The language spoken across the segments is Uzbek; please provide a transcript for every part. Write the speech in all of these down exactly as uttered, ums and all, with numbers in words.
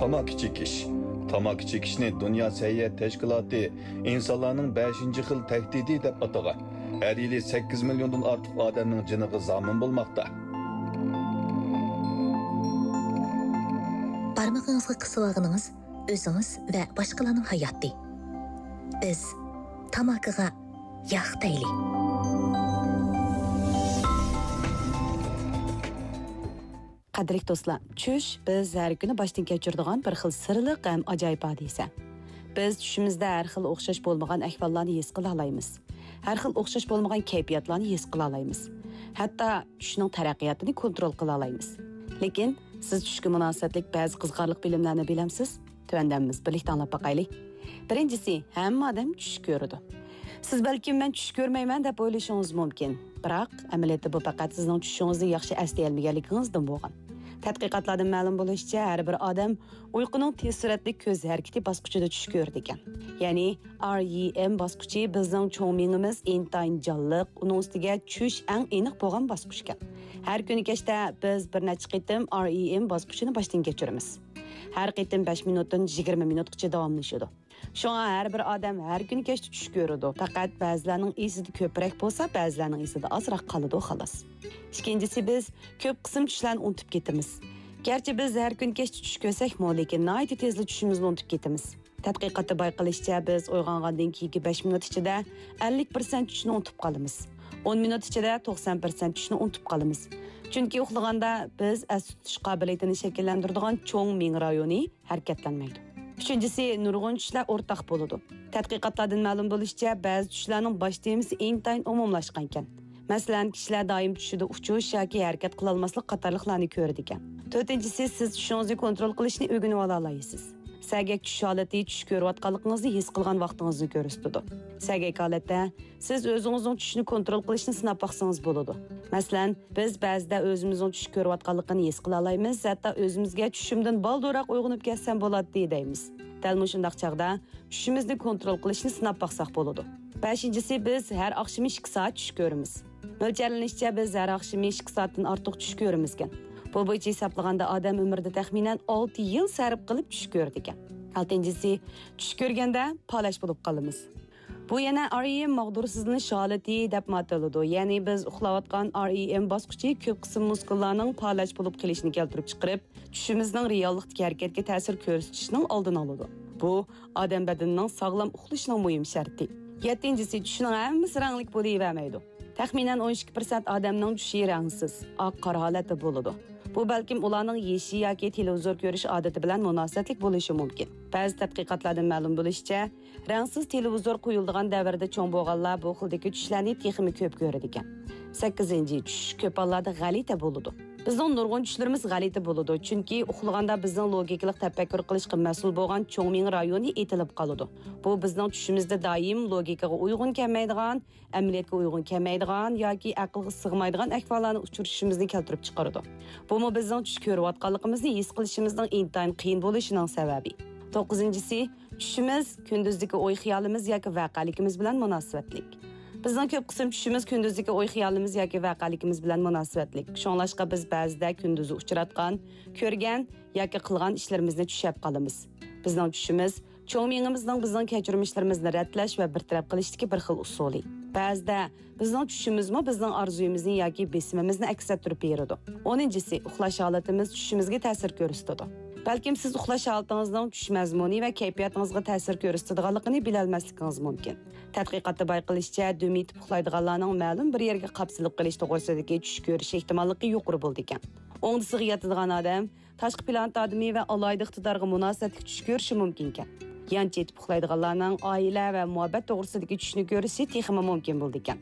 Tamaki chekish. Tamaki chekishni Dünya Səhiyyə Təşkilatı insanların beshinchi xil təhdidi deb atagan. Her yili sakkiz milyondan artıq odamning jiniga zomin bo'lmoqda. Barmog'ingizga qisib olganingiz o'zingiz va boshqalarning hayoti. Biz tamakiga yo'q deylik. Qadrli do'stlar, tush biz har kuni boshdan kechiradigan bir xil sirliq ham ajoyib hodisa. Biz tushimizda har xil o'xshash bo'lmagan ahvollarni his qila olamiz. Har xil o'xshash bo'lmagan kayfiyatlarni his qila olamiz. Hatto tushning taraqqiyotini kontrol qila olamiz. Lekin siz tushga munosabatlik ba'zi qiziqarli bilimlarni bilamsiz? Tuvandamiz birlikda anglab boqaylik. Birinchisi, hamma odam tush ko'radi. Siz balki men tush ko'rmayman deb o'ylashingiz mumkin. Biroq amaliyotda bu faqat sizning tushingizni yaxshi eslay olmaganligingizdan bo'lgan. Tadqiqotlardan ma'lum bo'lishicha, har bir odam uyquning tez suratli ko'z harakati bosqichida tush ko'rdi ekan. Ya'ni R E M bosqichi bizning cho'ng miyamiz intayin jonliq, uning ustiga tush eng aniq bo'lgan bosqich ekan. Har kuni kechda biz bir necha qitim R E M bosqichini boshdan kechiramiz. Har qitim besh minutdan yigirma minutgacha davomlashadi. Shunga har bir odam har kuni kechda tush ko'radi. Faqat ba'zilarning esida ko'proq bo'lsa, ba'zilarning esida ozroq qoladi xolos. Ikkinchisi, biz ko'p qism tushlarni unutib ketamiz. Garchi biz har kun kechda tush ko'rsak-mo, lekin nihoyat tezlik tushimizni unutib ketamiz. Tadqiqotda bayqalishicha, biz uyg'ongandan keyingi besh minut ichida ellik foiz tushni unutib qolamiz. o'n minut ichida to'qson foiz tushni unutib qolamiz. Chunki uxlaganda biz as tutish qobiliyatini shakllantiradigan cho'ng miya rayoni harakatlanmaydi. Uchinchisi, nurg'un tushlar o'rtaq bo'ladi. Tadqiqotlardan ma'lum bo'lishicha, ba'zi tushlarning bosh temasi intayin umumlashgan ekan. Masalan, kishilar doim tushida uchish yoki harakat qila olmaslik qatorliqlarni ko'radi ekan. To'rtinchisi, siz tushingizni kontrol qilishni o'rganib ola olasiz. Sagak tush holati tush ko'rayotganligingizni his qilgan vaqtingizni ko'rsatadi. Sagak holatda siz o'zingizning tushni kontrol qilishni sinab baqsangiz bo'ladi. Masalan, biz ba'zida o'zimizning tush ko'rayotganligini his qila olamiz, hatto o'zimizga tushimdan baldurroq uyg'onib ketsam bo'ladi deymiz. Dal shundaq chaqda tushimizni kontrol qilishni sinab baqsaq bo'ladi. beshinchisi, biz har oqshom ikki soat tush ko'ramiz. Mo'ljallanishcha biz har oqshom ikki soatdan ortiq tush ko'ramiz ekan. Bu bo'yicha hisoblaganda odam umrida taxminan olti yil sarf qilib tush ko'rdi ekan. oltinchisi, tush ko'rganda palash bo'lib qolamiz. Bu yana R E M mag'dursizlanish holati deb ataladi. Ya'ni biz uxlayotgan R E M bosqichi ko'p qism muskullarning palash bo'lib qolishini keltirib chiqarib, tushimizning reallikdagi harakatga ta'sir ko'rsatishining oldini oladi. Bu odam badanining sog'lom uxlashining muhim sharti. yettinchisi, tushning hammasi rangli bo'lavermaydi. Taxminan o'n ikki foiz odamning tushi rangsiz, oq qora holatda bo'ladi. Bu balkim ularning yeshi yoki televizor ko'rish odati bilan munosabatlik bo'lishi mumkin. Ba'zi tadqiqotlardan ma'lum bo'lishicha, rangsiz televizor qo'yiladigan davrda cho'ng bo'lganlar bu xildagi tushlarni texmi ko'p ko'radi ekan. sakkizinchi, tush ko'p hollarda g'alati bo'ladi. Bizning nurg'un tushlarimiz g'alati bo'ladi, chunki uxlaganda bizning logikalik tafakkur qilishga mas'ul bo'lgan cho'ng miya rayoni etilib qoladi. Bu bizning tushimizda doim logikaga uyg'un kelmaydigan, amaliyotga uyg'un kelmaydigan yoki aqlga sig'maydigan ahvollarni uchrashishimizni keltirib chiqaradi. Bu mo bizning tush ko'rayotganligimizni his qilishimizning intayin qiyin bo'lishining sababi. to'qqizinchisi, tushimiz kunduzdagi o'y xiyolimiz yoki voqealigimiz bilan munosabatlik. Bizning ko'p qism tushimiz kunduzdagi o'y xiyolimiz yoki voqealigimiz bilan munosabatlik. Shunlashqa biz ba'zida kunduzi uchratgan, ko'rgan yoki qilgan ishlarimizni tushab qolamiz. Bizning tushimiz cho'ng miyamizning bizning kechirishlarimizni radlash va bartaraf qilishdagi bir xil usuli. Ba'zida bizning tushimizmi bizning orzuyimizni yoki besimimizni aks ettirib beradi. o'ninchisi, uxlash holatimiz tushimizga ta'sir ko'rsatadi. Balkim siz uxlash holatingizning tush mazmuni va kayfiyatingizga ta'sir ko'rsatadiganligini bilolmasligingiz mumkin. Tadqiqotda bayqalishicha, dumit uxlaydiganlarning ma'lum bir yerga qapsilib qolish to'g'risidagi tush ko'rish ehtimolligi yuqori bo'ldi ekan. o'ngdisiga yotadigan odam tashqi plant odami va alohida iqtidorga munosabatli tush ko'rishi mumkin ekan. Yanchi etib uxlaydiganlarning oila va muhabbat to'g'risidagi tushni ko'rishi texmi mumkin bo'ldi ekan.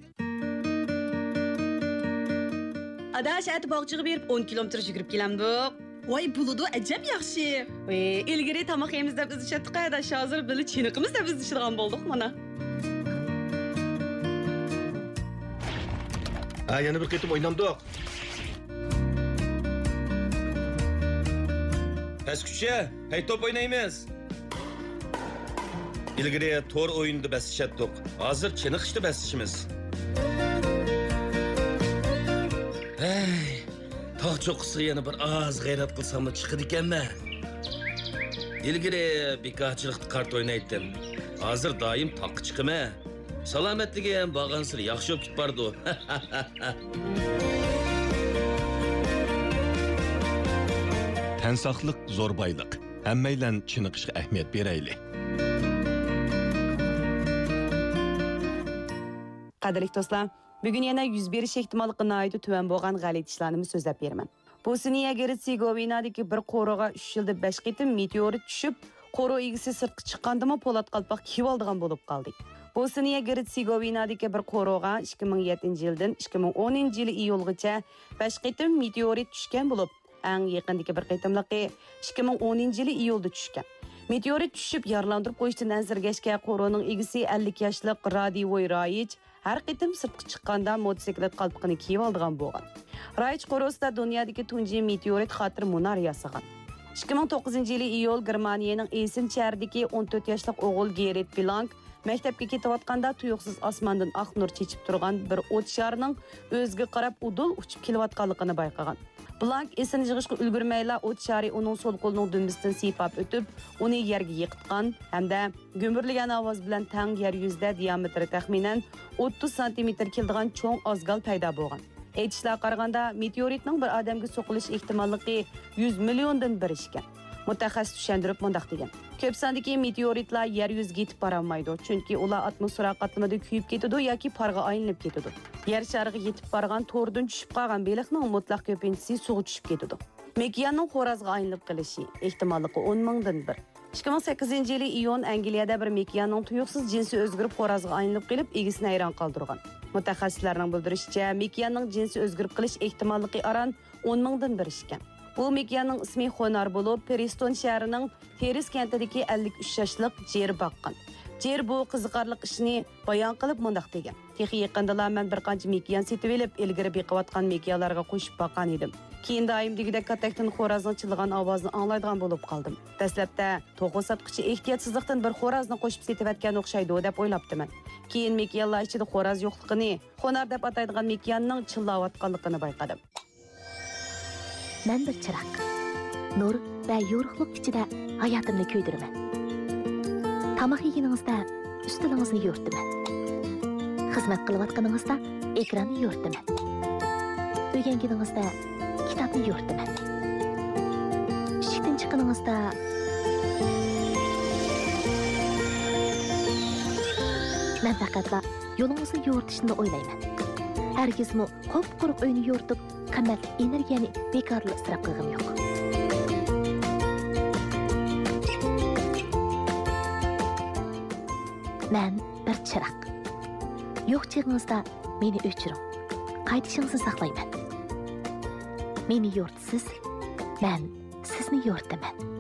Adash at bog'chiga berib o'n kilometr yugurib kelamdik. Voy buludu ajab yaxshi. Voy, ilgari tomoq yemiz deb izlashatdik, adash hozir bili chiniqimiz deb izlashadigan bo'ldik mana. Ha, yana bir qitim o'ynamdik. Pastkucha, hay top o'ynaymiz. Ilgari to'r o'yinida basishatdik. Hozir chiniqishda basishimiz. Hey, tog' cho'qqisi yana bir oz g'ayrat qilsam chiqadi ekanmi? İlgiri bekorchilikda kart o'ynaydim. Hozir doim toqqa chiqima. Salomatligi ham bag'ansir yaxshi bo'lib ketbardi. Tən saqlıq zor baylıq. Həmməylə çiniqishga ahamiyat berayli. Qadrli dostlar, bugun yana yuz berish ehtimolligiga oid tuvan bo'lgan g'alati ishlarni so'zlab beraman. Bosniya Hersegovinadagi bir qo'riga uch yilda besh qitim meteorit tushib, qo'ri egisi sirtqa chiqqandimi Po'lat qalpoq kiyib oldigan bo'lib qoldi. Bosniya Hersegovinadagi bir qo'riga ikki ming yettinchi yildan ikki ming o'ninchi yil iyulgacha besh qitim meteorit tushgan bo'lib, eng yaqindagi bir qitimligi ikki ming o'ninchi yil iyulda tushgan. Meteorit tushib yaralantirib qo'yishdan azirgashgan qo'rining egisi ellik yoshlik Radivoy Rayic har qitim sirtqa chiqqanda motosiklet qalpoqini kiyib oldigan bo'lgan. Rayic qo'rosida dunyodagi tunji meteorit xotir munar yasagan. ikki ming to'qqizinchi yil iyul Germaniyaning Essen shahridagi o'n to'rt yoshlik o'g'il Gerrit Blank maktabga ketayotganda tuyuqsiz osmondan oq nur chechib turgan bir o't sharining o'ziga qarab udul uchib kelayotganligini bayqagan. Blank esini yig'ishga ulgurmayla o't shari uning so'l qo'lining dumbisidan siypab o'tib, uni yerga yiqitgan hamda gumburlagan ovoz bilan tang yer yuzida diametri taxminan o'ttiz santimetr keladigan cho'ng ozgal paydo bo'lgan. Aytishlarga qaraganda meteoritning bir odamga so'qilish ehtimolligi yuz milliondan bir ekan. Mutaxassis tushuntirib mundaq degan. Ko'p sondagi meteoritlar yer yuziga yetib borolmaydi, chunki ular atmosfera qatlamida kuyib ketadi yoki parga aylanib ketadi. Yer shariga yetib borgan to'rdan tushib qolgan beliqning mutlaq ko'pinchisi suvga tushib ketadi. Mekiyanning xo'razga aylanib qolishi ehtimolligi o'n mingdan bir. ikki ming sakkizinchi yili iyun Angliyada bir mekiyanning tuyuqsiz jinsi o'zgarib xo'razga aylanib qolib, egisini hayron qoldirgan. Mutaxassislarning bildirishicha, mekiyanning jinsi o'zgarib qolish ehtimolligi aran o'n mingdan bir ekan. Bu mekiyanning ismi Xonar bo'lib, Preston shahrining Teris kentidagi ellik uch yoshlik Jer baqqan. Jer bu qiziqarli ishni bayon qilib mundaq degan. Texi yaqindalar men bir qancha mekiyan setib olib, ilgari beqiyotgan mekiyalarga qo'shib baqan edim. Keyin doimdagidek katakdan xo'razning chilgan ovozini anglaydigan bo'lib qoldim. Dastlabda to'g'ri sotqichi ehtiyotsizlikdan bir xo'razni qo'shib setayotgan o'xshaydi deb o'ylabdiman. Keyin mekiyalar ichida xo'raz yo'qligini, Xonar deb ataydigan mekiyanning chillayotganligini bayqadim. Men bir chiroq. Nur va yorug'lik ichida hayotimni kuydirman. Tamoq yeganingizda ustilingizni yo'rtaman. Xizmat qilayotganingizda ekranni yo'rtaman. O'rganganingizda kitobni yo'rtaman. Ishdan chiqqaningizda men faqatla yo'lingizni yo'rtishni o'ylayman. Hargizmi qop-quruq uyni yo'rtib, qimmatli energiyani bekorli isrof qilgim yo'q. Men bir chiroq. Yo'q chig'ingizda meni o'chiring. Qaytishingizni saqlayman. Meni yo'rtisiz, men sizni yo'rtaman.